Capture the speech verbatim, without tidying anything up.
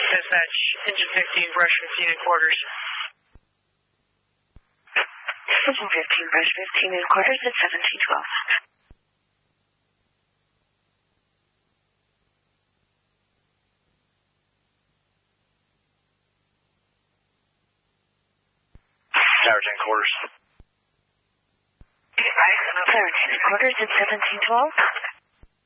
Dispatch, Engine fifteen, brush fifteen in quarters. Engine fifteen, brush fifteen in quarters at seventeen twelve. Tower ten quarters. Tower ten quarters at seventeen twelve.